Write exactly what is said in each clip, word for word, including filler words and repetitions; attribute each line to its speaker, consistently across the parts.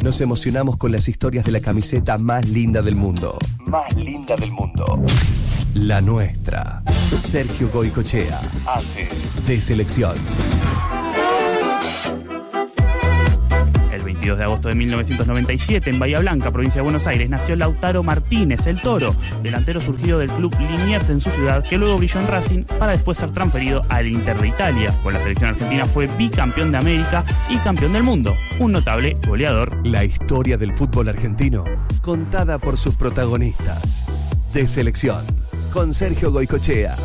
Speaker 1: Nos emocionamos con las historias de la camiseta más linda del mundo. Más linda del mundo. La nuestra. Sergio Goycochea hace de selección.
Speaker 2: El veintidós de agosto de mil novecientos noventa y siete, en Bahía Blanca, provincia de Buenos Aires, nació Lautaro Martínez, el Toro, delantero surgido del club Liniers en su ciudad, que luego brilló en Racing para después ser transferido al Inter de Italia. Con la selección argentina fue bicampeón de América y campeón del mundo, un notable goleador.
Speaker 1: La historia del fútbol argentino, contada por sus protagonistas. De selección, con Sergio Goycochea.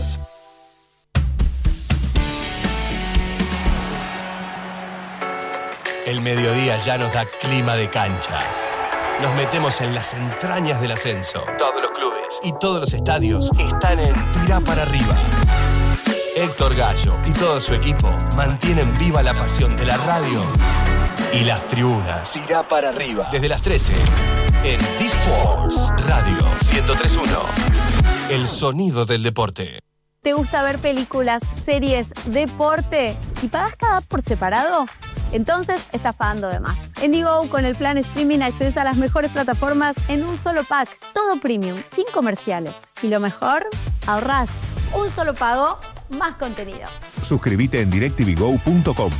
Speaker 3: El mediodía ya nos da clima de cancha. Nos metemos en las entrañas del ascenso. Todos los clubes y todos los estadios están en Tirá para arriba. Héctor Gallo y todo su equipo mantienen viva la pasión de la radio y las tribunas. Tirá para arriba. Desde las trece en D-Sports Radio ciento tres punto uno. El sonido del deporte.
Speaker 4: ¿Te gusta ver películas, series, deporte y pagas cada por separado? Entonces estás pagando de más. En Digo, con el plan streaming accedes a las mejores plataformas en un solo pack. Todo premium, sin comerciales. Y lo mejor, ahorrás. Un solo pago, más contenido.
Speaker 5: Suscríbete en directv go punto com.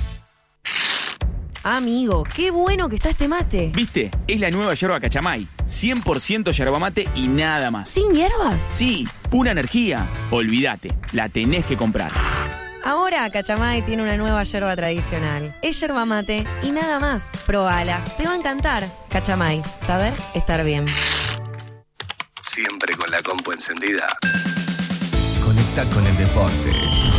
Speaker 6: Amigo, qué bueno que está este mate.
Speaker 7: ¿Viste? Es la nueva yerba Cachamay. cien por ciento yerba mate y nada más.
Speaker 6: ¿Sin hierbas?
Speaker 7: Sí, pura energía. Olvídate, la tenés que comprar.
Speaker 6: Ahora Cachamay tiene una nueva yerba tradicional. Es yerba mate y nada más. Probala, te va a encantar. Cachamay, saber estar bien.
Speaker 1: Siempre con la compu encendida. Conecta con el deporte.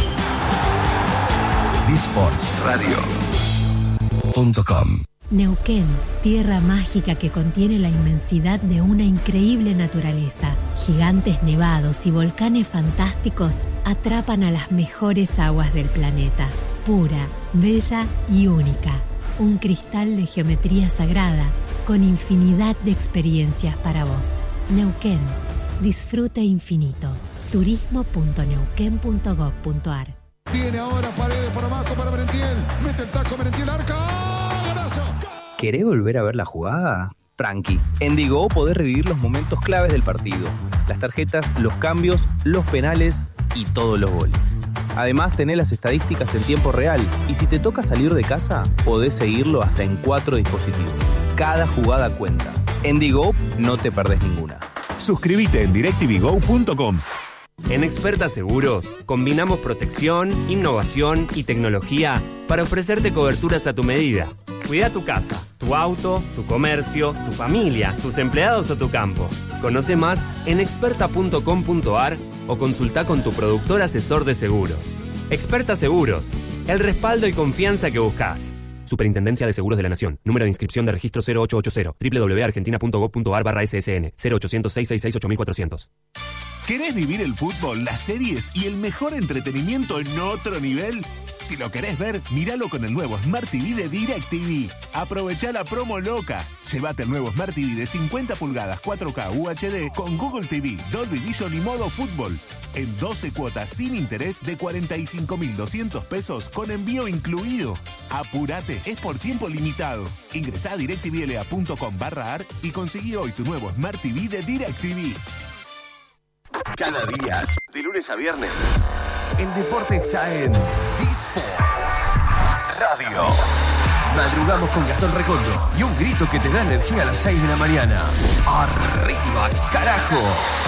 Speaker 1: D-Sports Radio punto com.
Speaker 8: Neuquén, tierra mágica que contiene la inmensidad de una increíble naturaleza. Gigantes nevados y volcanes fantásticos atrapan a las mejores aguas del planeta. Pura, bella y única. Un cristal de geometría sagrada con infinidad de experiencias para vos. Neuquén, disfrute infinito. turismo punto neuquén punto gob punto ar.
Speaker 9: Viene ahora Paredes por abajo para Merentiel. Mete el taco Merentiel, arca. ¡Golazo!
Speaker 10: ¿Querés volver a ver la jugada? Tranqui. En Digo podés revivir los momentos claves del partido. Las tarjetas, los cambios, los penales y todos los goles. Además tenés las estadísticas en tiempo real. Y si te toca salir de casa, podés seguirlo hasta en cuatro dispositivos. Cada jugada cuenta. En Digo no te perdés ninguna.
Speaker 5: Suscríbete en directv go punto com.
Speaker 11: En Experta Seguros, combinamos protección, innovación y tecnología para ofrecerte coberturas a tu medida. Cuida tu casa, tu auto, tu comercio, tu familia, tus empleados o tu campo. Conoce más en experta punto com punto ar o consulta con tu productor asesor de seguros. Experta Seguros, el respaldo y confianza que buscas. Superintendencia de Seguros de la Nación. Número de inscripción de registro cero ocho ochenta. doble u doble u doble u punto argentina punto gob punto ar barra ese ese ene. cero ochocientos, seiscientos sesenta y seis, ocho mil cuatrocientos.
Speaker 5: ¿Querés vivir el fútbol, las series y el mejor entretenimiento en otro nivel? Si lo querés ver, míralo con el nuevo Smart T V de DirecTV. Aprovechá la promo loca. Llévate el nuevo Smart T V de cincuenta pulgadas cuatro K U H D con Google T V, Dolby Vision y modo fútbol. En doce cuotas sin interés de cuarenta y cinco mil doscientos pesos con envío incluido. Apurate, es por tiempo limitado. Ingresá a directvla punto com barra ar y conseguí hoy tu nuevo Smart T V de DirecTV.
Speaker 1: Cada día, de lunes a viernes, el deporte está en D-Sports Radio. Madrugamos con Gastón Recondo y un grito que te da energía a las seis de la mañana. ¡Arriba, carajo!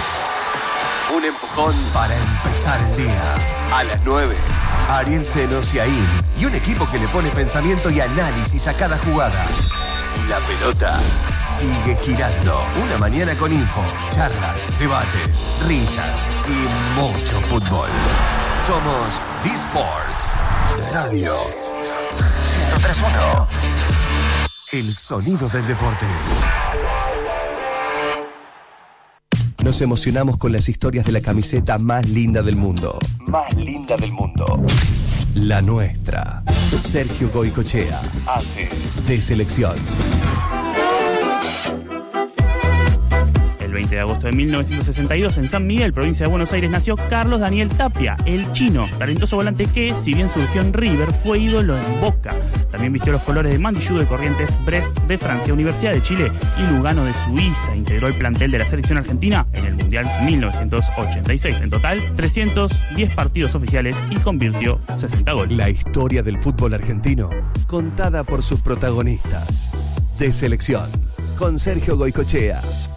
Speaker 1: Un empujón para empezar el día. A las nueve, Ariel Senosiaín y un equipo que le pone pensamiento y análisis a cada jugada. La pelota sigue girando. Una mañana con info, charlas, debates, risas y mucho fútbol. Somos D-Sports Radio ciento tres punto uno. El sonido del deporte. Nos emocionamos con las historias de la camiseta más linda del mundo. Más linda del mundo. La nuestra. Sergio Goycochea hace de selección.
Speaker 2: El veinte de agosto de mil novecientos sesenta y dos, en San Miguel, provincia de Buenos Aires, nació Carlos Daniel Tapia, el chino, talentoso volante que, si bien surgió en River, fue ídolo en Boca. También vistió los colores de Mandillú de Corrientes, Brest de Francia, Universidad de Chile y Lugano de Suiza. Integró el plantel de la selección argentina en el Mundial mil novecientos ochenta y seis. En total, trescientos diez partidos oficiales y convirtió sesenta goles.
Speaker 3: La historia del fútbol argentino, contada por sus protagonistas. De Selección, con Sergio Goicochea.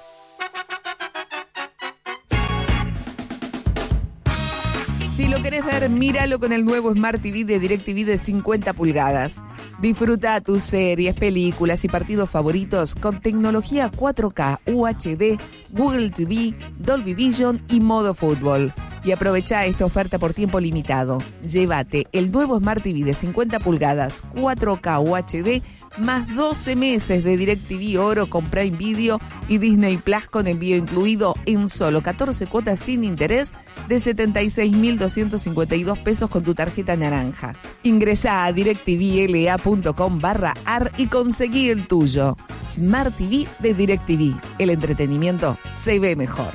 Speaker 12: Si lo querés ver, míralo con el nuevo Smart T V de DirecTV de cincuenta pulgadas. Disfruta tus series, películas y partidos favoritos con tecnología cuatro K, U H D, Google T V, Dolby Vision y modo fútbol. Y aprovecha esta oferta por tiempo limitado. Llévate el nuevo Smart T V de cincuenta pulgadas, cuatro K U H D, más doce meses de DirecTV Oro con Prime Video y Disney Plus con envío incluido en solo catorce cuotas sin interés de setenta y seis mil doscientos cincuenta y dos pesos con tu tarjeta naranja. Ingresá a directvla.com barra ar y conseguí el tuyo. Smart T V de DirecTV. El entretenimiento se ve mejor.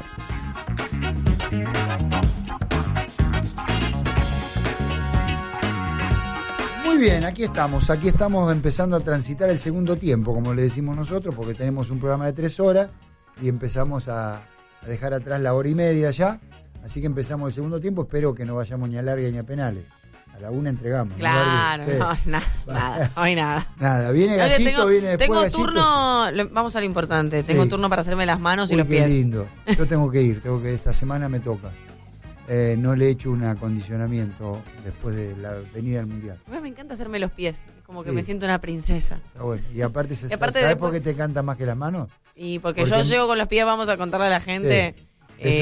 Speaker 13: Muy bien, aquí estamos, aquí estamos empezando a transitar el segundo tiempo, como le decimos nosotros, porque tenemos un programa de tres horas y empezamos a, a dejar atrás la hora y media ya, así que empezamos el segundo tiempo, espero que no vayamos ni a larga ni a penales. A la una entregamos.
Speaker 6: Claro,
Speaker 13: sí.
Speaker 6: no, nada, nada, hoy nada.
Speaker 13: Nada, viene Gallito,
Speaker 6: tengo,
Speaker 13: viene después
Speaker 6: Tengo
Speaker 13: Gallito,
Speaker 6: turno, sí. Vamos a lo importante, tengo
Speaker 13: sí.
Speaker 6: turno para hacerme las manos
Speaker 13: Uy,
Speaker 6: y los
Speaker 13: qué
Speaker 6: pies.
Speaker 13: Lindo, yo tengo que ir, tengo que esta semana me toca. Eh, no le he hecho un acondicionamiento después de la venida del Mundial.
Speaker 6: A mí me encanta hacerme los pies, como que
Speaker 13: sí.
Speaker 6: me siento una princesa.
Speaker 13: Está bueno. Y aparte, se,
Speaker 6: y aparte
Speaker 13: ¿sabes
Speaker 6: después...
Speaker 13: por qué te canta más que las manos?
Speaker 6: Y porque,
Speaker 13: porque
Speaker 6: yo llego con los pies, vamos a contarle a la gente.
Speaker 13: Sí,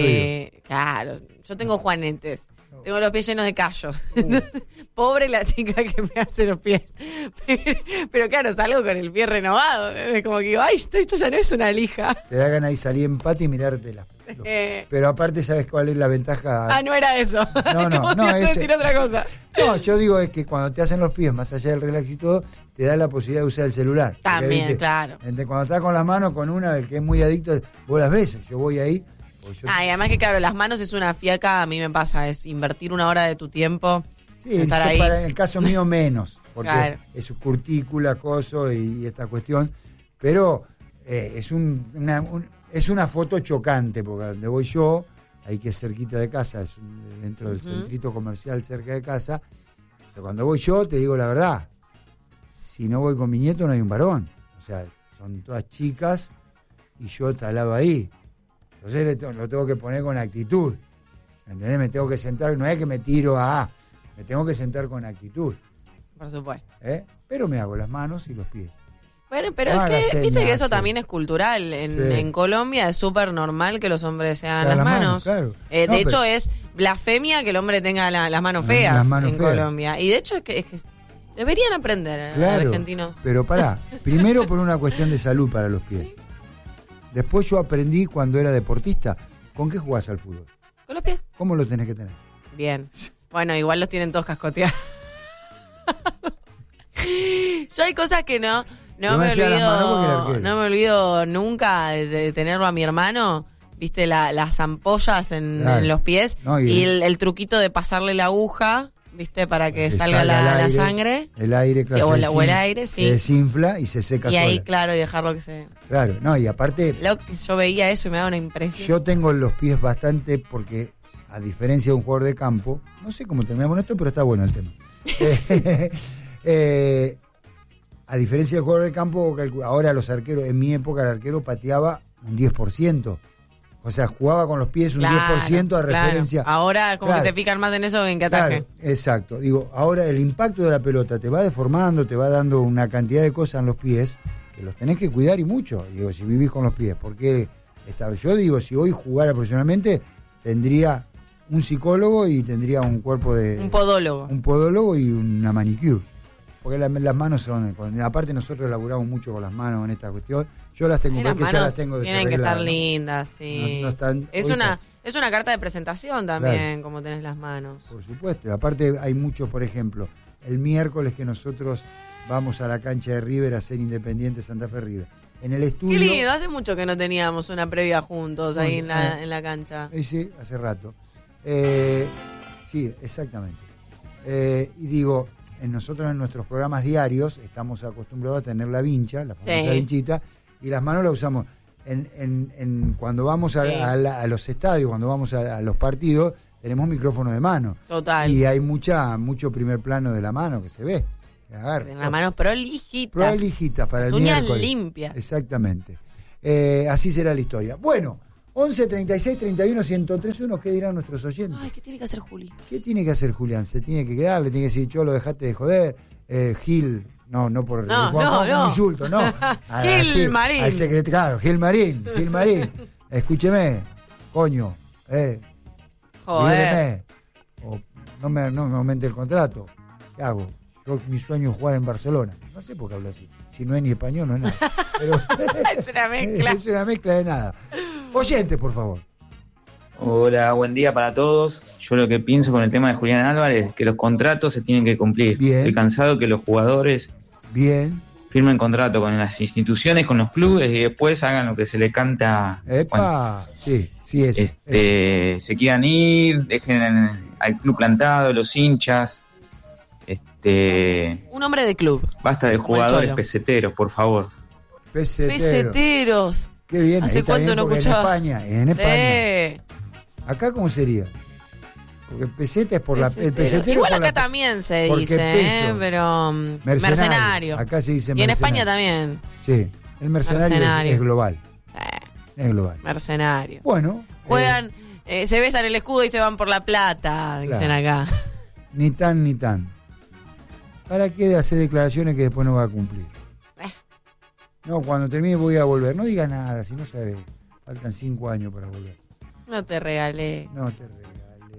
Speaker 6: eh, claro, yo tengo juanetes. Tengo los pies llenos de callos. Uh. Pobre la chica que me hace los pies. Pero, pero claro, salgo con el pie renovado. Es como que digo, ay, esto, esto ya no es una lija.
Speaker 13: Te da ganas de salir en pata y mirarte las. Eh. Pero aparte, ¿sabes cuál es la ventaja?
Speaker 6: Ah, no era eso.
Speaker 13: No, no, no.
Speaker 6: Es decir otra cosa.
Speaker 13: No, yo digo es que cuando te hacen los pies, más allá del relax y todo, te da la posibilidad de usar el celular.
Speaker 6: También,
Speaker 13: porque,
Speaker 6: claro.
Speaker 13: Cuando estás con las manos, con una, el que es muy adicto, vos las ves. Yo voy ahí. Yo...
Speaker 6: Ah, y además que claro, las manos es una fiaca, a mí me pasa, es invertir una hora de tu tiempo.
Speaker 13: Sí, estar ahí. Para, en el caso mío menos, porque claro. es su curtícula, coso y, y esta cuestión. Pero eh, es un, una, un, es una foto chocante, porque donde voy yo, ahí que es cerquita de casa, es dentro del uh-huh. centrito comercial cerca de casa. O sea, cuando voy yo, te digo la verdad, si no voy con mi nieto no hay un varón. O sea, son todas chicas y yo talado ahí. Entonces lo tengo que poner con actitud. ¿Entendés? Me tengo que sentar, no es que me tiro a... Me tengo que sentar con actitud.
Speaker 6: Por supuesto.
Speaker 13: ¿Eh? Pero me hago las manos y los pies.
Speaker 6: Bueno, pero no es que, señas, viste que eso sí. también es cultural. En, sí. en Colombia es súper normal que los hombres se hagan las, las manos. manos claro. eh, no, de pero... hecho, es blasfemia que el hombre tenga la, las manos feas las manos en feas. Colombia. Y de hecho es que, es que deberían aprender
Speaker 13: claro,
Speaker 6: argentinos.
Speaker 13: Pero pará, primero por una cuestión de salud para los pies. ¿Sí? Después yo aprendí cuando era deportista, ¿con qué jugás al fútbol?
Speaker 6: Con los pies.
Speaker 13: ¿Cómo los tenés que tener?
Speaker 6: Bien. Bueno, igual los tienen todos cascoteados. Yo hay cosas que no, no me, me olvido, no me olvido nunca de, de tenerlo a mi hermano. Viste la, las ampollas en, claro. en los pies no, y, y el, el truquito de pasarle la aguja. ¿Viste? Para que, que salga la, aire, la sangre.
Speaker 13: El aire, claro.
Speaker 6: Sí, o, la, o el aire, sí.
Speaker 13: Se desinfla y se seca
Speaker 6: y
Speaker 13: sola.
Speaker 6: Y ahí, claro, y dejarlo que se...
Speaker 13: Claro, no, y aparte...
Speaker 6: Lo, yo veía eso y me daba una impresión.
Speaker 13: Yo tengo los pies bastante porque, a diferencia de un jugador de campo, no sé cómo terminamos esto, pero está bueno el tema. eh, eh, a diferencia del jugador de campo, ahora los arqueros, en mi época el arquero pateaba un diez por ciento. O sea, jugaba con los pies un claro, diez por ciento a
Speaker 6: claro.
Speaker 13: referencia.
Speaker 6: Ahora como claro. que se fijan más en eso que en que ataje.
Speaker 13: Claro, exacto. Digo, ahora el impacto de la pelota te va deformando, te va dando una cantidad de cosas en los pies que los tenés que cuidar y mucho. Digo, si vivís con los pies. Porque esta, yo digo, si hoy jugara profesionalmente, tendría un psicólogo y tendría un cuerpo de...
Speaker 6: Un podólogo.
Speaker 13: Un podólogo y una manicure. Porque la, las manos son... Aparte nosotros laburamos mucho con las manos en esta cuestión. Yo las tengo,
Speaker 6: las
Speaker 13: porque ya las tengo
Speaker 6: tienen que estar lindas, sí.
Speaker 13: No, no están,
Speaker 6: es, una, es una carta de presentación también, claro. como tenés las manos.
Speaker 13: Por supuesto. Aparte hay muchos, por ejemplo, el miércoles que nosotros vamos a la cancha de River a ser Independiente Santa Fe River. En el estudio...
Speaker 6: Qué lindo, hace mucho que no teníamos una previa juntos bueno, ahí en la, eh, en la cancha.
Speaker 13: Eh, sí, hace rato. Eh, sí, exactamente. Eh, y digo, en nosotros en nuestros programas diarios estamos acostumbrados a tener la vincha, la famosa
Speaker 6: Sí.
Speaker 13: vinchita, y las manos las usamos en, en, en cuando vamos a,
Speaker 6: Sí.
Speaker 13: a, la- a los estadios, cuando vamos a, a los partidos, tenemos micrófono de mano.
Speaker 6: Total.
Speaker 13: Y hay mucha mucho primer plano de la mano que se ve. Que agarra.
Speaker 6: En las manos prolijitas.
Speaker 13: Prolijitas para
Speaker 6: Las
Speaker 13: el
Speaker 6: uñas
Speaker 13: miércoles.
Speaker 6: limpias.
Speaker 13: Exactamente. Eh, así será la historia. Bueno, once treinta y seis treinta y uno ciento tres uno, ¿qué dirán nuestros oyentes?
Speaker 6: Ay, ¿qué tiene que hacer Juli?
Speaker 13: ¿Qué tiene que hacer Julián? Se tiene que quedar, le tiene que decir, Cholo, dejate de joder. Eh, Gil, no, no por
Speaker 6: No,
Speaker 13: Juan,
Speaker 6: no,
Speaker 13: Juan,
Speaker 6: no.
Speaker 13: un insulto, no. A- a
Speaker 6: Gil Marín.
Speaker 13: Al secretario, claro, Gil Marín, Gil Marín. Escúcheme, coño, eh.
Speaker 6: Joder.
Speaker 13: libéreme. O no me, no me aumente el contrato. ¿Qué hago? Yo, mi sueño es jugar en Barcelona. No sé por qué hablo así. Si no es ni español, no es nada. Pero,
Speaker 6: Es una mezcla.
Speaker 13: es una mezcla de nada. Oyentes, por favor.
Speaker 14: Hola, buen día para todos. Yo lo que pienso con el tema de Julián Álvarez es que los contratos se tienen que cumplir.
Speaker 13: Bien.
Speaker 14: Estoy cansado que los jugadores
Speaker 13: Bien.
Speaker 14: firmen contrato con las instituciones, con los clubes y después hagan lo que se les canta.
Speaker 13: Epa, sí, sí, es.
Speaker 14: Este, se quieran ir, dejen al club plantado, los hinchas. Este,
Speaker 6: Un hombre de club.
Speaker 14: basta de
Speaker 6: Como el
Speaker 14: jugadores
Speaker 6: Cholo.
Speaker 14: peseteros, por favor.
Speaker 13: Pesetero.
Speaker 6: Peseteros.
Speaker 13: Qué bien, ahí
Speaker 6: ¿Hace
Speaker 13: está
Speaker 6: cuánto
Speaker 13: bien,
Speaker 6: no
Speaker 13: porque
Speaker 6: escuchaba?
Speaker 13: En España, en España.
Speaker 6: Sí.
Speaker 13: ¿Acá cómo sería? Porque peseta es por la, el
Speaker 6: Pesetero.
Speaker 13: pesetero.
Speaker 6: Igual
Speaker 13: por la-
Speaker 6: acá también se
Speaker 13: porque
Speaker 6: dice,
Speaker 13: peso.
Speaker 6: ¿eh? Pero um,
Speaker 13: Mercenario.
Speaker 6: mercenario.
Speaker 13: Acá se dice
Speaker 6: Y en
Speaker 13: mercenario.
Speaker 6: España también.
Speaker 13: Sí, el mercenario, es-
Speaker 6: Mercenario.
Speaker 13: Es, global.
Speaker 6: Eh,
Speaker 13: Es global.
Speaker 6: mercenario.
Speaker 13: Bueno,
Speaker 6: Juegan, eh, se besan el escudo y se van por la plata, dicen
Speaker 13: Claro.
Speaker 6: acá.
Speaker 13: ni tan ni tan. ¿Para qué hacer declaraciones que después no va a cumplir?
Speaker 6: Eh.
Speaker 13: No, cuando termine voy a volver. No diga nada, si no sabes. Faltan cinco años para volver.
Speaker 6: No te regalé.
Speaker 13: No te regalé.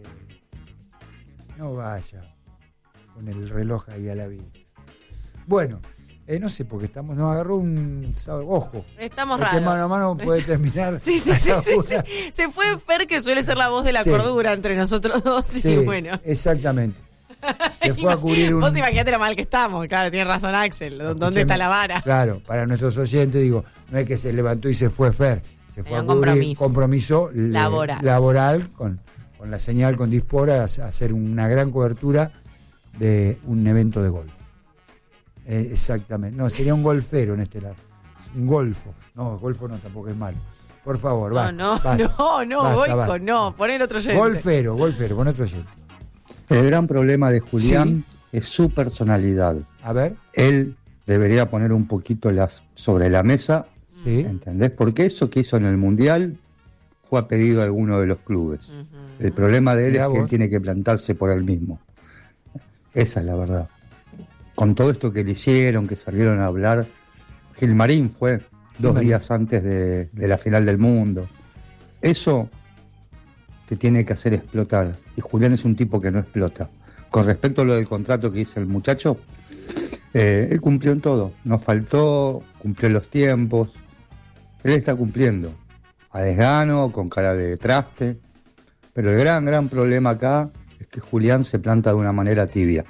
Speaker 13: No vaya con el reloj ahí a la vista. Bueno, eh, no sé, porque estamos, nos agarró un sábado. Ojo.
Speaker 6: Estamos
Speaker 13: Este
Speaker 6: raros.
Speaker 13: mano a mano puede terminar.
Speaker 6: Sí, sí,
Speaker 13: a
Speaker 6: sí,
Speaker 13: la
Speaker 6: sí,
Speaker 13: una.
Speaker 6: sí. Se fue Fer, que suele ser la voz de la
Speaker 13: Sí.
Speaker 6: cordura entre nosotros dos.
Speaker 13: Sí,
Speaker 6: Y bueno.
Speaker 13: exactamente. Se fue a cubrir un...
Speaker 6: Vos imaginate lo mal que estamos. Claro, tiene razón Axel. ¿Dónde
Speaker 13: Escúcheme,
Speaker 6: está la vara?
Speaker 13: Claro, para nuestros oyentes, digo, no es que se levantó y se fue Fer. Se fue
Speaker 6: Era
Speaker 13: a
Speaker 6: un
Speaker 13: cubrir
Speaker 6: compromiso.
Speaker 13: compromiso le-
Speaker 6: Laboral.
Speaker 13: laboral con, con la señal, con Dispora, a hacer una gran cobertura de un evento de golf. Eh, exactamente. No, sería un golfero en este lado. Un golfo. No, golfo no, tampoco es malo. Por favor,
Speaker 6: No,
Speaker 13: basta,
Speaker 6: no,
Speaker 13: basta,
Speaker 6: no, no,
Speaker 13: basta,
Speaker 6: Goico,
Speaker 13: basta.
Speaker 6: no. Pon el otro oyente.
Speaker 13: Golfero, golfero, con otro oyente.
Speaker 15: El gran problema de Julián es su personalidad.
Speaker 13: A ver.
Speaker 15: Él debería poner un poquito las sobre la mesa,
Speaker 13: Sí.
Speaker 15: ¿entendés? Porque eso que hizo en el Mundial fue a pedido de alguno de los clubes. El problema de él
Speaker 13: Mirá
Speaker 15: es que
Speaker 13: vos.
Speaker 15: él tiene que plantarse por él mismo. Esa es la verdad. Con todo esto que le hicieron, que salieron a hablar, Gilmarín fue dos
Speaker 13: Gilmarín.
Speaker 15: días antes de, de la final del mundo. Eso te tiene que hacer explotar. Y Julián es un tipo que no explota. Con respecto a lo del contrato que hizo el muchacho, eh, él cumplió en todo. No faltó, cumplió los tiempos. Él está cumpliendo. A desgano, con cara de traste. Pero el gran, gran problema acá es que Julián se planta de una manera tibia.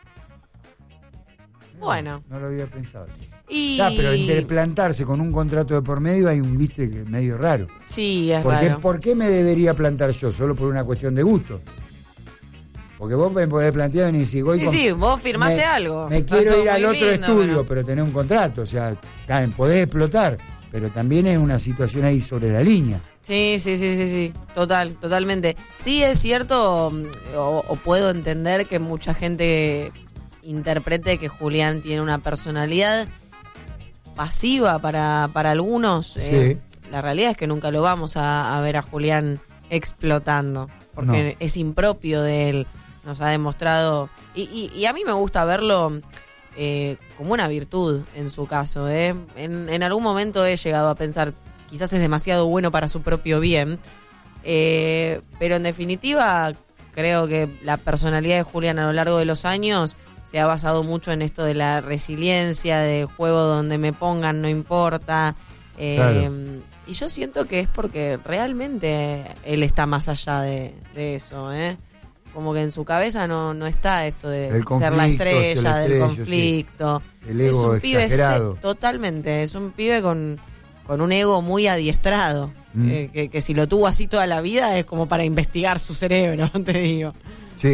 Speaker 6: Bueno.
Speaker 13: No lo había pensado.
Speaker 6: Y...
Speaker 13: Ah, pero entre plantarse con un contrato de por medio hay un viste que medio raro.
Speaker 6: Sí, es
Speaker 13: ¿Por qué,
Speaker 6: raro.
Speaker 13: ¿Por qué me debería plantar yo? Solo por una cuestión de gusto. Porque vos me podés plantear y decir, voy
Speaker 6: Sí,
Speaker 13: con-
Speaker 6: sí, vos firmaste
Speaker 13: me,
Speaker 6: algo.
Speaker 13: Me
Speaker 6: Está
Speaker 13: quiero
Speaker 6: todo
Speaker 13: ir al
Speaker 6: muy
Speaker 13: otro
Speaker 6: lindo,
Speaker 13: estudio,
Speaker 6: pero-
Speaker 13: pero tener un contrato. O sea, también podés explotar, pero también es una situación ahí sobre la línea.
Speaker 6: Sí, sí, sí, sí, sí, total, totalmente. Sí es cierto, mm, o, o puedo entender que mucha gente interprete que Julián tiene una personalidad pasiva para, para algunos. Eh, la realidad es que nunca lo vamos a, a ver a Julián explotando, porque
Speaker 16: No.
Speaker 6: es impropio de él, nos ha demostrado, y, y, y a mí me gusta verlo eh, como una virtud en su caso. ¿eh? En, en algún momento he llegado a pensar, quizás es demasiado bueno para su propio bien, eh, pero en definitiva creo que la personalidad de Julián a lo largo de los años se ha basado mucho en esto de la resiliencia, de juego donde me pongan no importa, eh,
Speaker 13: Claro.
Speaker 6: y yo siento que es porque realmente él está más allá de, de eso, ¿eh? Como que en su cabeza no, no está esto de
Speaker 13: El
Speaker 6: ser la
Speaker 13: conflicto,
Speaker 6: estrella,
Speaker 13: ser la
Speaker 6: del
Speaker 13: estrella,
Speaker 6: conflicto.
Speaker 13: sí. El ego
Speaker 6: es un pibe
Speaker 13: exagerado.
Speaker 6: se- totalmente, es un pibe con, con un ego muy adiestrado,
Speaker 13: Mm.
Speaker 6: eh, que, que si lo tuvo así toda la vida es como para investigar su cerebro, te digo.
Speaker 13: Sí,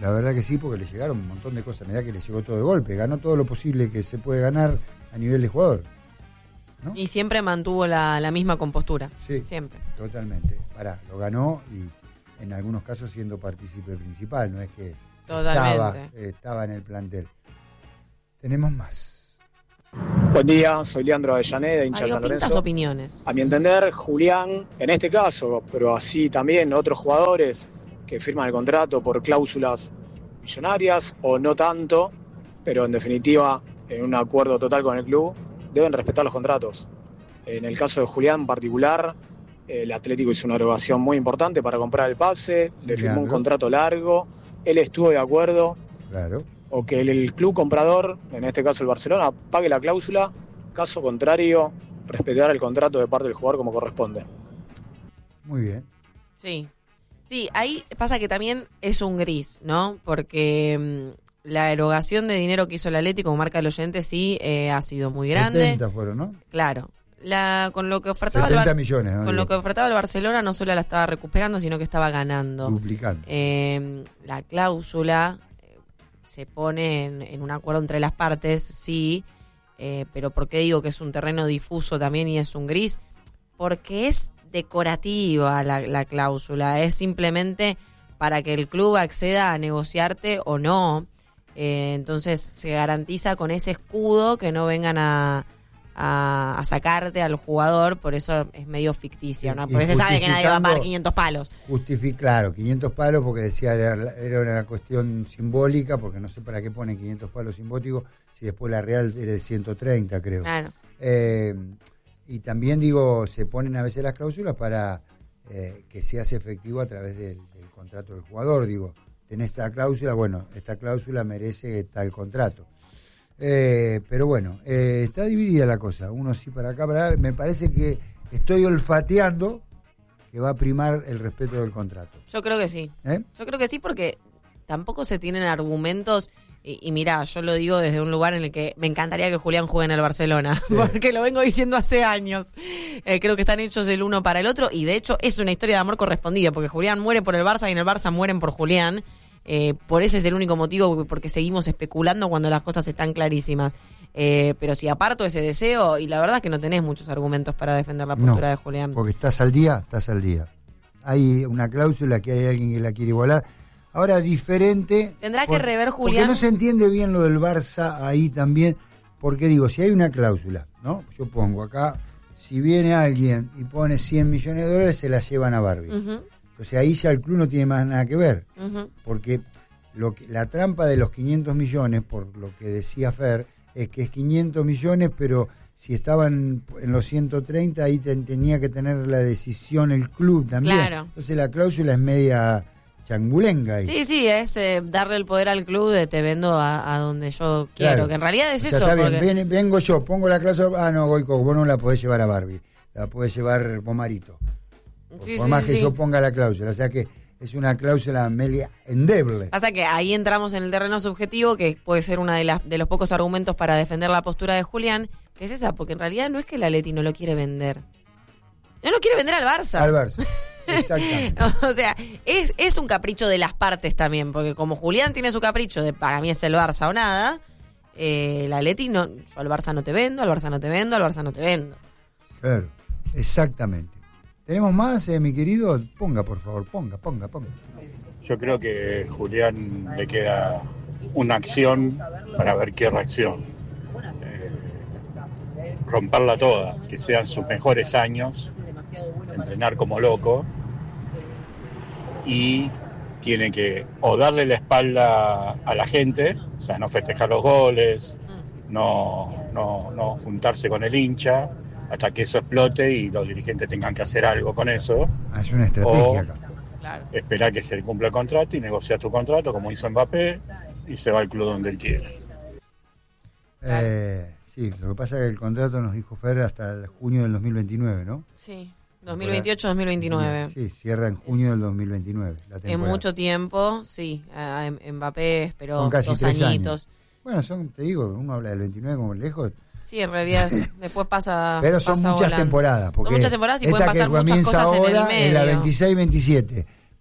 Speaker 13: la verdad que sí, porque le llegaron un montón de cosas. Mirá que le llegó todo de golpe, ganó todo lo posible que se puede ganar a nivel de jugador, ¿no?
Speaker 6: Y siempre mantuvo la, la misma compostura.
Speaker 13: Sí,
Speaker 6: siempre.
Speaker 13: Totalmente. Pará, lo ganó y en algunos casos siendo partícipe principal, no es que
Speaker 6: Totalmente.
Speaker 13: estaba, estaba en el plantel. Tenemos más.
Speaker 16: Buen día, soy Leandro Avellaneda, hincha de San Lorenzo.
Speaker 6: Opiniones.
Speaker 16: A mi entender, Julián, en este caso, pero así también otros jugadores que firman el contrato por cláusulas millonarias o no tanto, pero en definitiva, en un acuerdo total con el club, deben respetar los contratos. En el caso de Julián en particular, el Atlético hizo una erogación muy importante para comprar el pase, sí, le firmó un contrato largo, él estuvo de acuerdo.
Speaker 13: Claro.
Speaker 16: O que el, el club comprador, en este caso el Barcelona, pague la cláusula, caso contrario, respetar el contrato de parte del jugador como corresponde.
Speaker 13: Muy bien.
Speaker 6: Sí, sí, ahí pasa que también es un gris, ¿no? Porque mmm, la erogación de dinero que hizo el Atlético, como marca el oyente, sí eh, ha sido muy grande.
Speaker 13: setenta fueron, ¿no?
Speaker 6: Claro. La, con lo que ofertaba
Speaker 13: setenta
Speaker 6: el Bar-
Speaker 13: millones, ¿no?
Speaker 6: Con lo que ofertaba el Barcelona no solo la estaba recuperando, sino que estaba ganando.
Speaker 13: Duplicando.
Speaker 6: Eh, la cláusula se pone en, en un acuerdo entre las partes, sí, eh, pero ¿por qué digo que es un terreno difuso también y es un gris? Porque es decorativa la, la cláusula, es simplemente para que el club acceda a negociarte o no, eh, entonces se garantiza con ese escudo que no vengan a, a, a sacarte al jugador, por eso es medio ficticia, ¿no? Porque se sabe que nadie va a pagar quinientos palos.
Speaker 13: Justific, claro, quinientos palos porque decía era, era una cuestión simbólica, porque no sé para qué ponen quinientos palos simbólicos, si después la real era de ciento treinta, creo.
Speaker 6: Claro.
Speaker 13: Eh, y también, digo, se ponen a veces las cláusulas para eh, que se hace efectivo a través del, del contrato del jugador, digo, tenés esta cláusula, bueno, esta cláusula merece tal contrato. Eh, pero bueno, eh, está dividida la cosa, uno sí para acá, para acá. Me parece que estoy olfateando que va a primar el respeto del contrato.
Speaker 6: Yo creo que sí.
Speaker 13: ¿Eh?
Speaker 6: Yo creo que sí, porque tampoco se tienen argumentos, y, y mirá, yo lo digo desde un lugar en el que me encantaría que Julián juegue en el Barcelona, sí. Porque lo vengo diciendo hace años. Eh, creo que están hechos el uno para el otro, y de hecho es una historia de amor correspondida, porque Julián muere por el Barça y en el Barça mueren por Julián. Eh, por ese es el único motivo, porque seguimos especulando cuando las cosas están clarísimas. Eh, pero si aparto ese deseo, y la verdad es que no tenés muchos argumentos para defender la postura
Speaker 13: no,
Speaker 6: de Julián.
Speaker 13: Porque estás al día, estás al día. Hay una cláusula que hay alguien que la quiere igualar. Ahora, diferente...
Speaker 6: Tendrá
Speaker 13: por,
Speaker 6: que rever Julián...
Speaker 13: Porque no se entiende bien lo del Barça ahí también, porque digo, si hay una cláusula, ¿no? Yo pongo acá, si viene alguien y pone cien millones de dólares, se la llevan a Barbie. Uh-huh. Entonces ahí ya el club no tiene más nada que ver, uh-huh. Porque lo que, la trampa de los quinientos millones, por lo que decía Fer, es que es quinientos millones, pero si estaban en los ciento treinta, ahí te, tenía que tener la decisión el club también.
Speaker 6: Claro.
Speaker 13: Entonces la cláusula es media changulenga ahí.
Speaker 6: Sí, sí, es eh, darle el poder al club de te vendo a, a donde yo quiero,
Speaker 13: claro.
Speaker 6: Que en realidad es
Speaker 13: o sea,
Speaker 6: eso.
Speaker 13: Está
Speaker 6: porque...
Speaker 13: bien, ven, vengo yo, pongo la cláusula, ah, no, Goico, vos no la podés llevar a Barbie, la podés llevar Pomarito. Por,
Speaker 6: sí,
Speaker 13: por
Speaker 6: sí,
Speaker 13: más
Speaker 6: sí.
Speaker 13: que yo ponga la cláusula, o sea que es una cláusula media endeble.
Speaker 6: Pasa que ahí entramos en el terreno subjetivo, que puede ser uno de, las, de los pocos argumentos para defender la postura de Julián, que es esa, porque en realidad no es que el Atleti no lo quiere vender. No lo quiere vender al Barça.
Speaker 13: Al Barça, exactamente.
Speaker 6: O sea, es, es un capricho de las partes también, porque como Julián tiene su capricho de para mí es el Barça o nada, eh, el Atleti no, yo al Barça no te vendo, al Barça no te vendo, al Barça no te vendo.
Speaker 13: Claro, exactamente. ¿Tenemos más, eh, mi querido? Ponga, por favor, ponga, ponga, ponga.
Speaker 17: Yo creo que Julián le queda una acción para ver qué reacción. Eh, romperla toda, que sean sus mejores años, entrenar como loco, y tiene que o darle la espalda a la gente, o sea, no festejar los goles, no, no, no juntarse con el hincha, hasta que eso explote y los dirigentes tengan que hacer algo con eso.
Speaker 13: Ah, es una estrategia
Speaker 17: o
Speaker 13: acá.
Speaker 6: Claro.
Speaker 17: Esperar que se cumpla el contrato y negociar tu contrato, como hizo Mbappé, y se va al club donde él quiere.
Speaker 13: Eh, sí, lo que pasa es que el contrato nos dijo Fer hasta el junio del dos mil veintinueve, ¿no?
Speaker 6: Sí, dos mil veintiocho dos mil veintinueve.
Speaker 13: Sí, cierra en junio es, del dos mil veintinueve. La
Speaker 6: en mucho tiempo, sí. Uh, Mbappé esperó
Speaker 13: son casi
Speaker 6: dos
Speaker 13: tres
Speaker 6: añitos.
Speaker 13: Años. Bueno, son, te digo, uno habla del veintinueve como lejos.
Speaker 6: Sí, en realidad después pasa.
Speaker 13: Pero son
Speaker 6: pasa
Speaker 13: muchas
Speaker 6: volando.
Speaker 13: temporadas. Porque
Speaker 6: son muchas temporadas y pueden pasar muchas cosas
Speaker 13: ahora
Speaker 6: en el medio.
Speaker 13: Es la veintiséis veintisiete.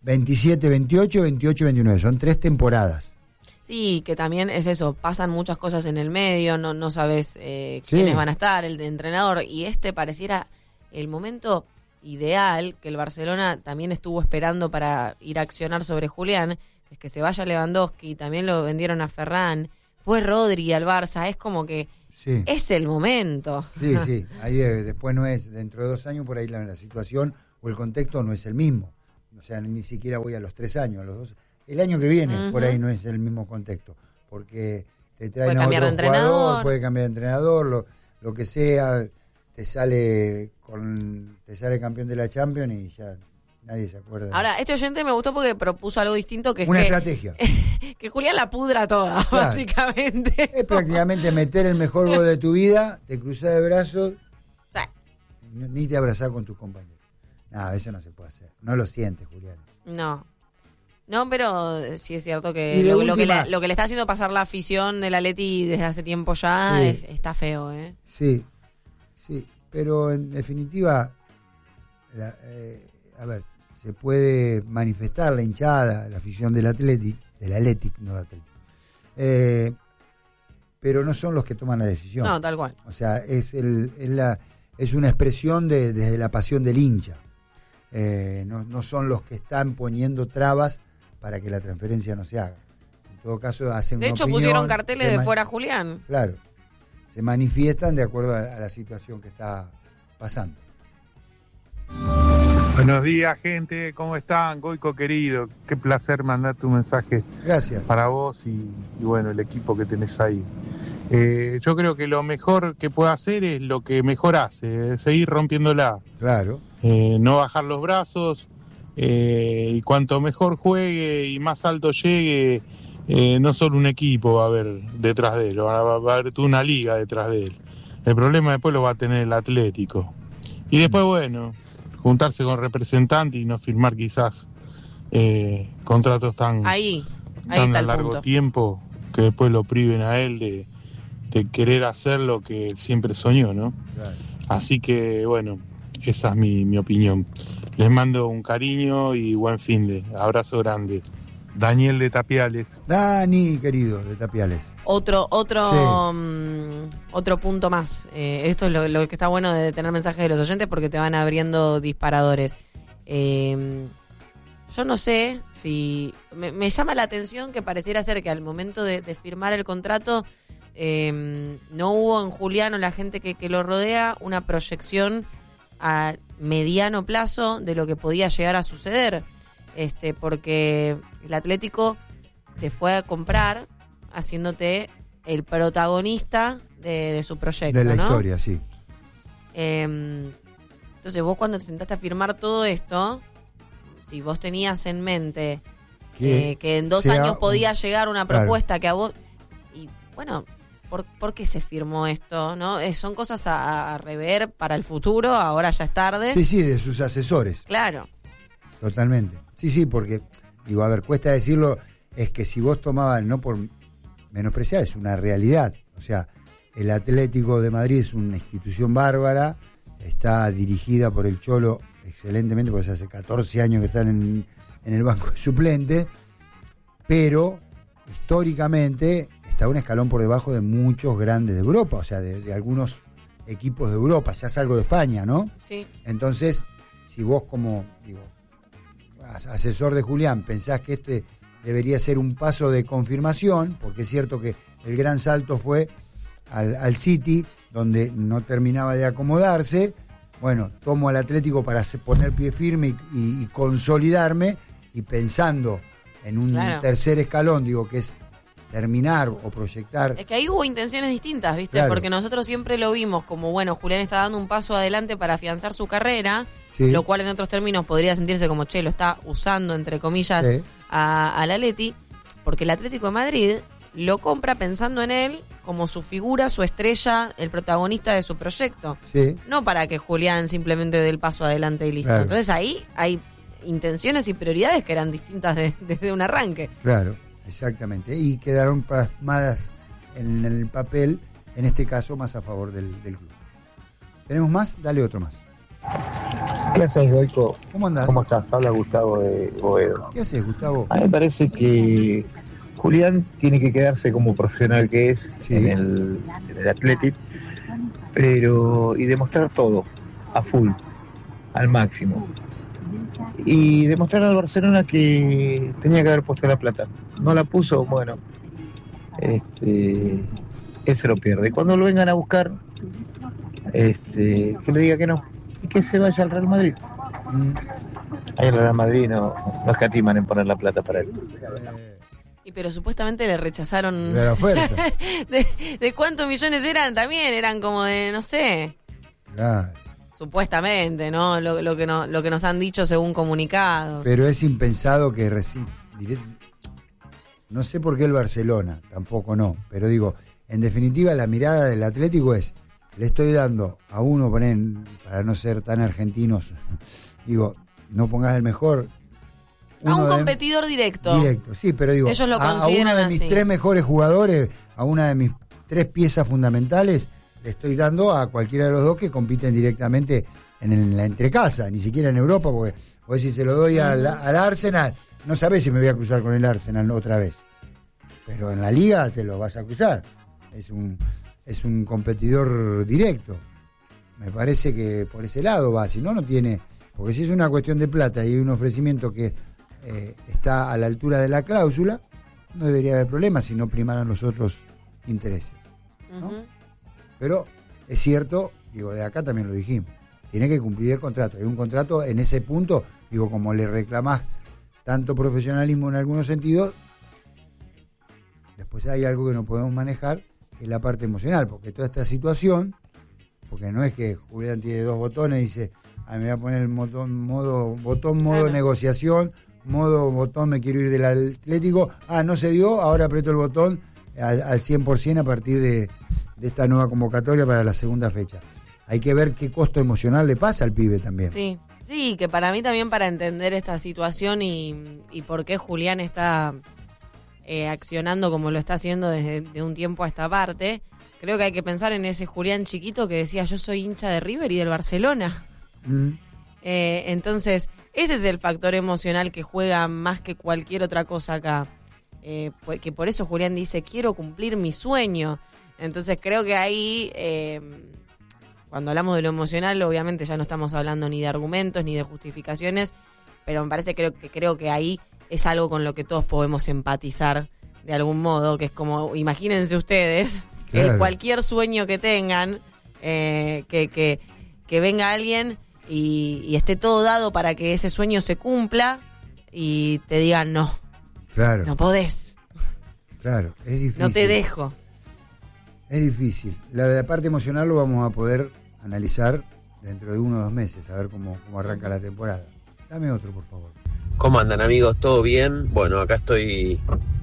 Speaker 13: veintisiete veintiocho, veintiocho veintinueve, son tres temporadas.
Speaker 6: Sí, que también es eso, pasan muchas cosas en el medio, no, no sabes eh,
Speaker 13: Sí.
Speaker 6: quiénes van a estar, el de entrenador, y este pareciera el momento ideal que el Barcelona también estuvo esperando para ir a accionar sobre Julián, es que se vaya Lewandowski, también lo vendieron a Ferran, fue Rodri al Barça, es como que
Speaker 13: Sí.
Speaker 6: es el momento.
Speaker 13: Sí, sí, ahí eh, después no es, dentro de dos años por ahí la, la situación o el contexto no es el mismo. O sea, ni siquiera voy a los tres años, a los dos. El año que viene
Speaker 6: Ujú.
Speaker 13: por ahí no es el mismo contexto, porque te traen
Speaker 6: Puede
Speaker 13: a
Speaker 6: cambiar
Speaker 13: otro
Speaker 6: de entrenador.
Speaker 13: jugador, puede cambiar de entrenador, lo, lo que sea, te sale con te sale campeón de la Champions y ya nadie se acuerda.
Speaker 6: Ahora, este oyente me gustó porque propuso algo distinto, que es
Speaker 13: Una
Speaker 6: que,
Speaker 13: estrategia.
Speaker 6: que Julián la pudra toda,
Speaker 13: Claro.
Speaker 6: básicamente.
Speaker 13: Es prácticamente meter el mejor gol de tu vida, te cruzás de brazos,
Speaker 6: Sí.
Speaker 13: ni ni te abrazás con tus compañeros. No, eso no se puede hacer. No lo sientes, Julián.
Speaker 6: No. No, pero sí es cierto
Speaker 13: Y
Speaker 6: que
Speaker 13: de
Speaker 6: lo, lo que
Speaker 13: última-
Speaker 6: le, lo que le está haciendo pasar la afición del Atleti desde hace tiempo ya
Speaker 13: Sí.
Speaker 6: es- está feo, ¿eh?
Speaker 13: Sí, sí, pero en definitiva, la- eh, a ver, se puede manifestar la hinchada, la afición del Athletic, del Athletic, no del Athletic, eh, pero no son los que toman la decisión.
Speaker 6: No, tal cual.
Speaker 13: O sea, es, el, es, la, es una expresión de, desde la pasión del hincha. Eh, no, no son los que están poniendo trabas para que la transferencia no se haga. En todo caso, hacen
Speaker 6: De
Speaker 13: una
Speaker 6: hecho,
Speaker 13: opinión,
Speaker 6: pusieron carteles
Speaker 13: se
Speaker 6: de
Speaker 13: ma-
Speaker 6: fuera Julián.
Speaker 13: Claro, se manifiestan de acuerdo a, a la situación que está pasando.
Speaker 18: Buenos días, gente, ¿cómo están? Goico querido, qué placer mandarte un mensaje.
Speaker 13: Gracias.
Speaker 18: Para vos y, y bueno, el equipo que tenés ahí. Eh, yo creo que lo mejor que puede hacer es lo que mejor hace, es seguir rompiéndola.
Speaker 13: Claro.
Speaker 18: Eh, no bajar los brazos eh, y cuanto mejor juegue y más alto llegue, eh, no solo un equipo va a haber detrás de él, va a va a haber toda una liga detrás de él. El problema después lo va a tener el Atlético. Y después, bueno, juntarse con representantes y no firmar quizás eh, contratos tan,
Speaker 6: Ahí, ahí
Speaker 18: tan
Speaker 6: está
Speaker 18: a
Speaker 6: el
Speaker 18: largo
Speaker 6: punto.
Speaker 18: tiempo que después lo priven a él de, de querer hacer lo que él siempre soñó, ¿no?
Speaker 13: Claro.
Speaker 18: Así que, bueno, esa es mi, mi opinión. Les mando un cariño y buen fin de. Abrazo grande. Daniel de Tapiales.
Speaker 13: Dani, querido, de Tapiales.
Speaker 6: Otro, otro,
Speaker 13: Sí.
Speaker 6: mm, otro punto más. Eh, esto es lo, lo que está bueno de tener mensajes de los oyentes porque te van abriendo disparadores. Eh, yo no sé si... Me, me llama la atención que pareciera ser que al momento de, de firmar el contrato eh, no hubo en Julián o la gente que, que lo rodea una proyección a mediano plazo de lo que podía llegar a suceder. Este, porque el Atlético te fue a comprar haciéndote el protagonista de, de su proyecto,
Speaker 13: De la
Speaker 6: ¿no?
Speaker 13: historia, sí.
Speaker 6: Eh, entonces vos cuando te sentaste a firmar todo esto, si vos tenías en mente
Speaker 13: Que
Speaker 6: eh, que en dos
Speaker 13: sea
Speaker 6: años podía
Speaker 13: un-
Speaker 6: llegar una
Speaker 13: Claro.
Speaker 6: propuesta que a vos... Y bueno, ¿por, por qué se firmó esto? ¿No? Eh, son cosas a, a rever para el futuro, ahora ya es tarde.
Speaker 13: Sí, sí, de sus asesores.
Speaker 6: Claro.
Speaker 13: Totalmente. Sí, sí, porque, digo, a ver, cuesta decirlo, es que si vos tomabas, no por menospreciar, es una realidad. O sea, el Atlético de Madrid es una institución bárbara, está dirigida por el Cholo excelentemente, porque hace catorce años que están en, en el banco de suplentes, pero históricamente está un escalón por debajo de muchos grandes de Europa, o sea, de, de algunos equipos de Europa, ya salgo de España, ¿no?
Speaker 6: Sí.
Speaker 13: Entonces, si vos como, digo, as- asesor de Julián, pensás que este debería ser un paso de confirmación, porque es cierto que el gran salto fue al, al City, donde no terminaba de acomodarse. Bueno, tomo al Atlético para se- poner pie firme y, y- y consolidarme, y pensando en un
Speaker 6: Claro.
Speaker 13: tercer escalón, digo, que es terminar o proyectar.
Speaker 6: Es que ahí hubo intenciones distintas, ¿viste?
Speaker 13: Claro.
Speaker 6: Porque nosotros siempre lo vimos como, bueno, Julián está dando un paso adelante para afianzar su carrera,
Speaker 13: Sí.
Speaker 6: lo cual en otros términos podría sentirse como, che, lo está usando, entre comillas,
Speaker 13: Sí.
Speaker 6: a, al Atleti, porque el Atlético de Madrid lo compra pensando en él como su figura, su estrella, el protagonista de su proyecto.
Speaker 13: Sí.
Speaker 6: No para que Julián simplemente dé el paso adelante y listo.
Speaker 13: Claro.
Speaker 6: Entonces ahí hay intenciones y prioridades que eran distintas de- desde un arranque.
Speaker 13: Claro, exactamente. Y quedaron plasmadas en el papel, en este caso, más a favor del, del club. ¿Tenemos más? Dale otro más.
Speaker 19: ¿Qué haces, Goico?
Speaker 13: ¿Cómo andás?
Speaker 19: ¿Cómo estás? Habla Gustavo de Boedo.
Speaker 13: ¿Qué haces, Gustavo?
Speaker 19: A mí me parece que Julián tiene que quedarse como profesional que es sí. en el, en el Athletic, pero y demostrar todo, a full, al máximo. Y demostrar al Barcelona que tenía que haber puesto la plata. No la puso, bueno, este, él se lo pierde. Cuando lo vengan a buscar, este, que le diga que no. Y que se vaya al Real Madrid. Mm. Ahí en el Real Madrid no, no escatiman en poner la plata para él.
Speaker 6: Y pero supuestamente le rechazaron.
Speaker 13: De la oferta.
Speaker 6: de, ¿De cuántos millones eran? También eran como de, no sé.
Speaker 13: Claro.
Speaker 6: Supuestamente, ¿no? Lo, lo, que no, lo que nos han dicho según comunicados.
Speaker 13: Pero es impensado que reciba. No sé por qué el Barcelona, tampoco no. Pero digo, en definitiva, la mirada del Atlético es. Le estoy dando a uno, ponen, para no ser tan argentinos, digo, no pongas el mejor.
Speaker 6: A un competidor de, directo.
Speaker 13: Directo, sí, pero digo,
Speaker 6: ellos lo
Speaker 13: a, a uno de mis
Speaker 6: así.
Speaker 13: tres mejores jugadores, a una de mis tres piezas fundamentales, le estoy dando a cualquiera de los dos que compiten directamente en, en la entrecasa, ni siquiera en Europa, porque pues, si se lo doy al, al Arsenal, no sabés si me voy a cruzar con el Arsenal otra vez. Pero en la liga te lo vas a cruzar. Es un... es un competidor directo. Me parece que por ese lado va, si no, no tiene, porque si es una cuestión de plata y hay un ofrecimiento que eh, está a la altura de la cláusula, no debería haber problema si no primaran los otros intereses, ¿no? Uh-huh. Pero es cierto, digo, de acá también lo dijimos, tiene que cumplir el contrato. Hay un contrato en ese punto, digo, como le reclamás tanto profesionalismo en algunos sentidos, después hay algo que no podemos manejar, es la parte emocional, porque toda esta situación, porque no es que Julián tiene dos botones y dice, ah, me voy a poner el botón modo, botón modo claro. negociación, modo botón me quiero ir del Atlético, ah, no se dio, ahora aprieto el botón al, al cien por ciento a partir de, de esta nueva convocatoria para la segunda fecha. Hay que ver qué costo emocional le pasa al pibe también.
Speaker 6: Sí, sí, que para mí también para entender esta situación y, y por qué Julián está... Eh, accionando como lo está haciendo desde de un tiempo a esta parte, creo que hay que pensar en ese Julián chiquito que decía yo soy hincha de River y del Barcelona. Mm. Eh, entonces, ese es el factor emocional que juega más que cualquier otra cosa acá. Eh, que por eso Julián dice, quiero cumplir mi sueño. Entonces creo que ahí, eh, cuando hablamos de lo emocional, obviamente ya no estamos hablando ni de argumentos ni de justificaciones, pero me parece creo que creo que ahí es algo con lo que todos podemos empatizar de algún modo, que es como, imagínense ustedes, claro. eh, cualquier sueño que tengan, eh, que, que, que venga alguien y, y esté todo dado para que ese sueño se cumpla y te digan no,
Speaker 13: claro.
Speaker 6: no podés.
Speaker 13: Claro, es difícil.
Speaker 6: No te dejo.
Speaker 13: Es difícil. La, la parte emocional lo vamos a poder analizar dentro de uno o dos meses, a ver cómo, cómo arranca la temporada. Dame otro, por favor.
Speaker 20: ¿Cómo andan, amigos? ¿Todo bien? Bueno, acá estoy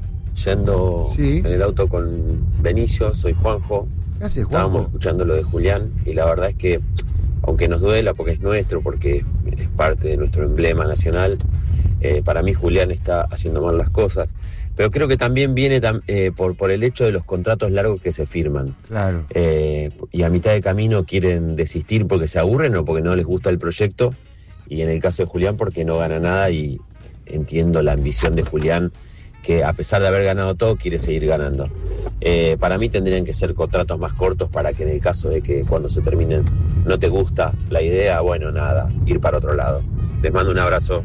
Speaker 20: yendo sí. en el auto con Benicio, soy Juanjo.
Speaker 13: ¿Qué haces, Juanjo?
Speaker 20: Estábamos escuchando lo de Julián y la verdad es que, aunque nos duela porque es nuestro, porque es parte de nuestro emblema nacional, eh, para mí Julián está haciendo mal las cosas. Pero creo que también viene eh, por, por el hecho de los contratos largos que se firman.
Speaker 13: Claro.
Speaker 20: Eh, y a mitad de camino quieren desistir porque se aburren o porque no les gusta el proyecto. Y en el caso de Julián porque no gana nada y entiendo la ambición de Julián que a pesar de haber ganado todo quiere seguir ganando. Eh, para mí tendrían que ser contratos más cortos para que en el caso de que cuando se terminen no te gusta la idea, bueno, nada, ir para otro lado. Les mando un abrazo.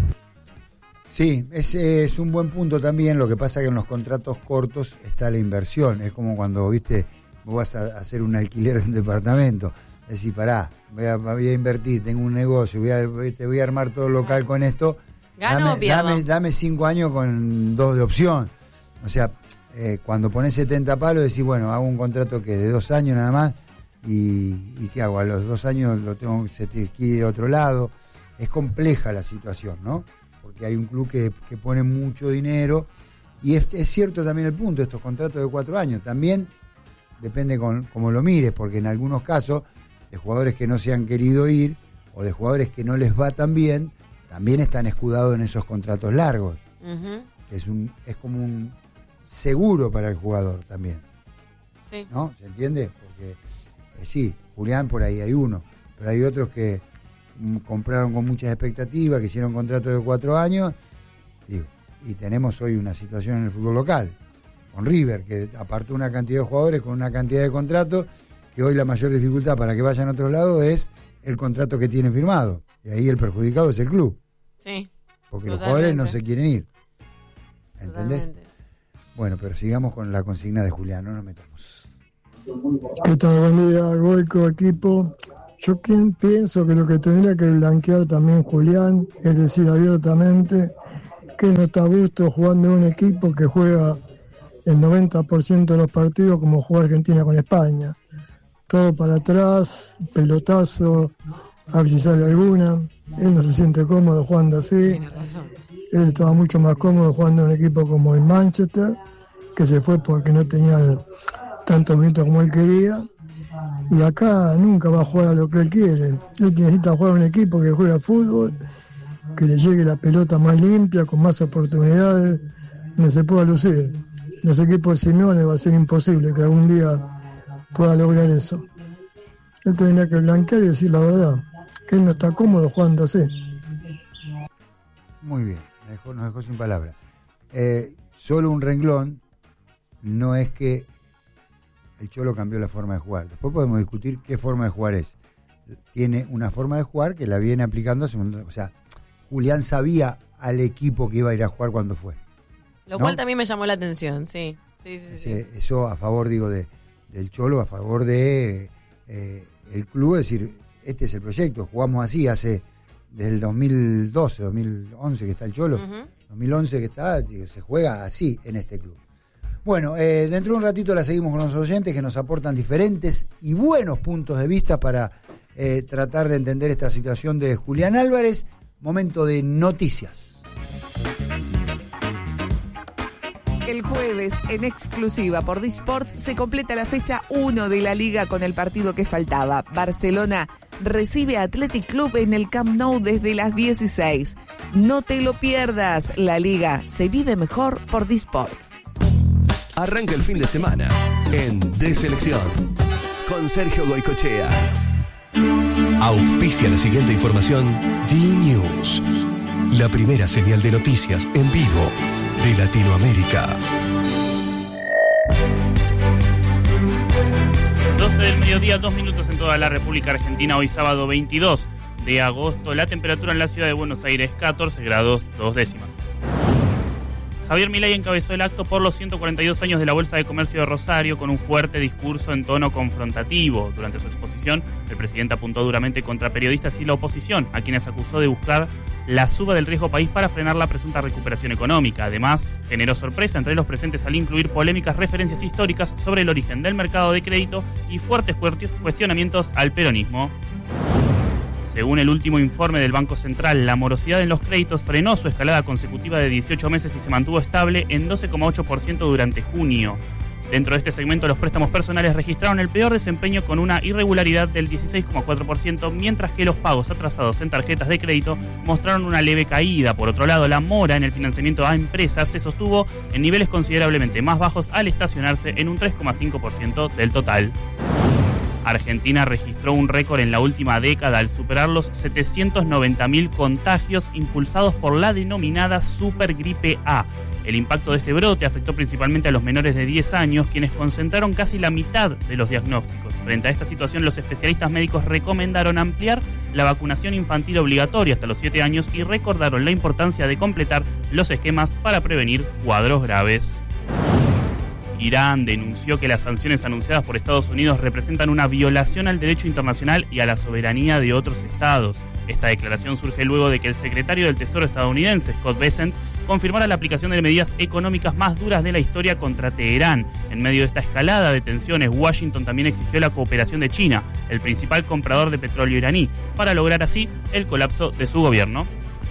Speaker 13: Sí, ese es un buen punto también. Lo que pasa es que en los contratos cortos está la inversión. Es como cuando, viste, vos vas a hacer un alquiler de un departamento. Es decir, pará, voy a, voy a invertir, tengo un negocio, voy a, te voy a armar todo local con esto.
Speaker 6: Gano,
Speaker 13: dame, dame, dame cinco años con dos de opción. O sea, eh, cuando pones setenta palos decís, bueno, hago un contrato que de dos años nada más y, y ¿qué hago? A los dos años lo tengo se tiene que ir a otro lado. Es compleja la situación, ¿no? Porque hay un club que, que pone mucho dinero y es, es cierto también el punto, estos contratos de cuatro años. También depende con cómo lo mires, porque en algunos casos de jugadores que no se han querido ir o de jugadores que no les va tan bien, también están escudados en esos contratos largos. Uh-huh. Que es un es como un seguro para el jugador también.
Speaker 6: Sí.
Speaker 13: ¿No? ¿Se entiende? Porque eh, sí, Julián por ahí hay uno, pero hay otros que compraron con muchas expectativas, que hicieron contratos de cuatro años, digo, y tenemos hoy una situación en el fútbol local, con River, que apartó una cantidad de jugadores con una cantidad de contratos, que hoy la mayor dificultad para que vayan a otro lado es el contrato que tienen firmado. Y ahí el perjudicado es el club.
Speaker 6: Sí.
Speaker 13: Porque totalmente. Los jugadores no se quieren ir. ¿Entendés? Totalmente. Bueno, pero sigamos con la consigna de Julián, no nos metamos.
Speaker 21: ¿Qué tal? Buen día, Goico, equipo. Yo pienso que lo que tendría que blanquear también Julián, es decir, abiertamente, que no está a gusto jugando en un equipo que juega el noventa por ciento de los partidos como juega Argentina con España. Todo para atrás, pelotazo, a ver si sale alguna. Él no se siente cómodo jugando así. Él estaba mucho más cómodo jugando en un equipo como el Manchester, que se fue porque no tenía tantos minutos como él quería. Y acá nunca va a jugar a lo que él quiere. Él necesita jugar a un equipo que juega fútbol, que le llegue la pelota más limpia, con más oportunidades, donde se pueda lucir. Los equipos de Simeone va a ser imposible que algún día pueda lograr eso. Él tendría que blanquear y decir la verdad, que él no está cómodo jugando así.
Speaker 13: Muy bien, me dejó, nos dejó sin palabras. Eh, solo un renglón, no es que el Cholo cambió la forma de jugar. Después podemos discutir qué forma de jugar es. Tiene una forma de jugar que la viene aplicando hace un montón. O sea, Julián sabía al equipo que iba a ir a jugar cuando fue.
Speaker 6: Lo
Speaker 13: ¿no?
Speaker 6: cual también me llamó la atención, sí. sí, sí,
Speaker 13: Ese,
Speaker 6: sí.
Speaker 13: Eso a favor, digo, de, del Cholo, a favor de eh, el club, es decir, este es el proyecto, jugamos así hace desde el dos mil doce, dos mil once que está el Cholo, uh-huh. dos mil once que está, digo, se juega así en este club. Bueno, eh, dentro de un ratito la seguimos con los oyentes que nos aportan diferentes y buenos puntos de vista para eh, tratar de entender esta situación de Julián Álvarez. Momento de noticias.
Speaker 12: El jueves, en exclusiva por D-Sports, se completa la fecha uno de la Liga con el partido que faltaba. Barcelona recibe a Athletic Club en el Camp Nou desde las dieciséis. No te lo pierdas, la Liga se vive mejor por D-Sports.
Speaker 1: Arranca el fin de semana en De Selección con Sergio Goicoechea. Auspicia la siguiente información D-News, la primera señal de noticias en vivo de Latinoamérica.
Speaker 2: doce del mediodía, dos minutos en toda la República Argentina. Hoy sábado veintidós de agosto. La temperatura en la ciudad de Buenos Aires, catorce grados, dos décimas. Javier Milei encabezó el acto por los ciento cuarenta y dos años de la Bolsa de Comercio de Rosario con un fuerte discurso en tono confrontativo. Durante su exposición, el presidente apuntó duramente contra periodistas y la oposición, a quienes acusó de buscar la suba del riesgo país para frenar la presunta recuperación económica. Además, generó sorpresa entre los presentes al incluir polémicas referencias históricas sobre el origen del mercado de crédito y fuertes cuestionamientos al peronismo. Según el último informe del Banco Central, la morosidad en los créditos frenó su escalada consecutiva de dieciocho meses y se mantuvo estable en doce coma ocho por ciento durante junio. Dentro de este segmento, los préstamos personales registraron el peor desempeño con una irregularidad del dieciséis coma cuatro por ciento, mientras que los pagos atrasados en tarjetas de crédito mostraron una leve caída. Por otro lado, la mora en el financiamiento a empresas se sostuvo en niveles considerablemente más bajos al estacionarse en un tres coma cinco por ciento del total. Argentina registró un récord en la última década al superar los setecientos noventa mil contagios impulsados por la denominada supergripe A. El impacto de este brote afectó principalmente a los menores de diez años, quienes concentraron casi la mitad de los diagnósticos. Frente a esta situación, los especialistas médicos recomendaron ampliar la vacunación infantil obligatoria hasta los siete años y recordaron la importancia de completar los esquemas para prevenir cuadros graves. Irán denunció que las sanciones anunciadas por Estados Unidos representan una violación al derecho internacional y a la soberanía de otros estados. Esta declaración surge luego de que el secretario del Tesoro estadounidense, Scott Bessent, confirmara la aplicación de medidas económicas más duras de la historia contra Teherán. En medio de esta escalada de tensiones, Washington también exigió la cooperación de China, el principal comprador de petróleo iraní, para lograr así el colapso de su gobierno.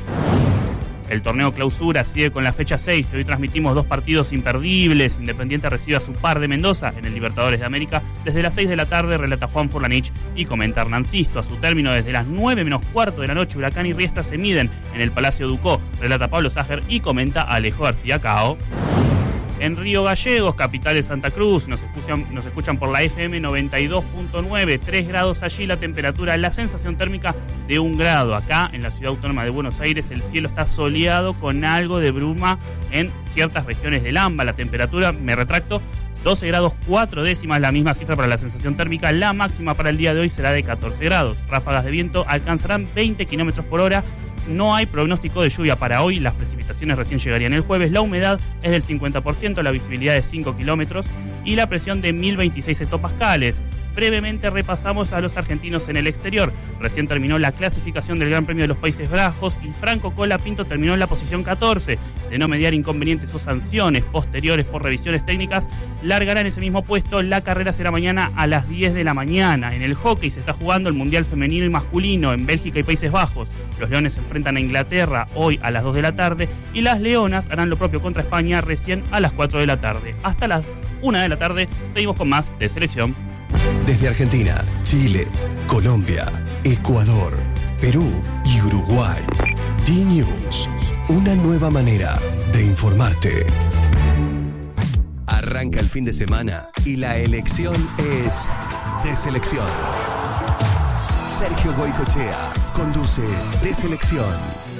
Speaker 2: El torneo Clausura sigue con la fecha seis y hoy transmitimos dos partidos imperdibles. Independiente recibe a su par de Mendoza en el Libertadores de América. Desde las seis de la tarde relata Juan Furlanich y comenta Hernán Sisto. A su término, desde las nueve menos cuarto de la noche, Huracán y Riestra se miden en el Palacio Ducó. Relata Pablo Ságer y comenta Alejo García Cao. En Río Gallegos, capital de Santa Cruz, nos escuchan, nos escuchan por la F M noventa y dos punto nueve, tres grados allí la temperatura, la sensación térmica de un grado. Acá, en la ciudad autónoma de Buenos Aires, el cielo está soleado con algo de bruma en ciertas regiones del AMBA. La temperatura, me retracto, doce grados cuatro décimas, la misma cifra para la sensación térmica. La máxima para el día de hoy será de catorce grados. Ráfagas de viento alcanzarán veinte kilómetros por hora. No hay pronóstico de lluvia para hoy, las precipitaciones recién llegarían el jueves, la humedad es del cincuenta por ciento, la visibilidad de cinco kilómetros y la presión de mil veintiséis hectopascales. Brevemente repasamos a los argentinos en el exterior. Recién terminó la clasificación del Gran Premio de los Países Bajos y Franco Colapinto terminó en la posición catorce. De no mediar inconvenientes o sanciones posteriores por revisiones técnicas, largará en ese mismo puesto. La carrera será mañana a las diez de la mañana. En el hockey se está jugando el Mundial Femenino y Masculino en Bélgica y Países Bajos. Los Leones se enfrentan a Inglaterra hoy a las dos de la tarde y las Leonas harán lo propio contra España recién a las cuatro de la tarde. Hasta las una de la tarde seguimos con más de Selección.
Speaker 1: Desde Argentina, Chile, Colombia, Ecuador, Perú y Uruguay. D-News, una nueva manera de informarte. Arranca el fin de semana y la elección es de Selección. Sergio Goycochea conduce de Selección.